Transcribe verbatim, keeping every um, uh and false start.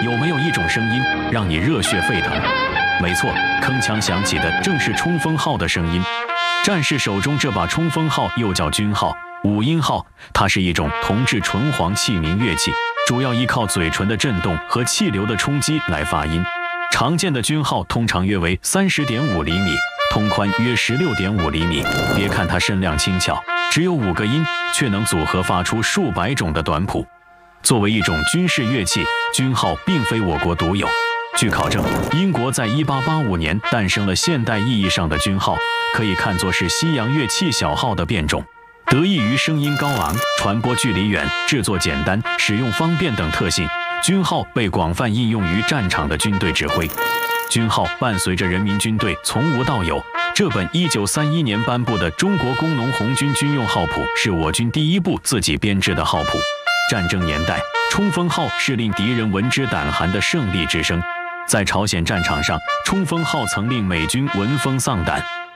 有没有一种声音让你热血沸腾？没错，铿锵响起的正是冲锋号的声音。战士手中这把冲锋号又叫军号、五音号，它是一种铜制纯簧器鸣乐器，主要依靠嘴唇的震动和气流的冲击来发音。常见的军号通常约为 三十点五厘米，通宽约 十六点五厘米。别看它身量轻巧，只有五个音，却能组合发出数百种的短谱。作为一种军事乐器，军号并非我国独有。据考证，英国在一八八五年诞生了现代意义上的军号，可以看作是西洋乐器小号的变种。得益于声音高昂、传播距离远、制作简单、使用方便等特性，军号被广泛应用于战场的军队指挥。军号伴随着人民军队从无到有。这本一九三一年颁布的《中国工农红军军用号谱》是我军第一部自己编制的号谱。战争年代，冲锋号是令敌人闻之胆寒的胜利之声。在朝鲜战场上，冲锋号曾令美军闻风丧胆。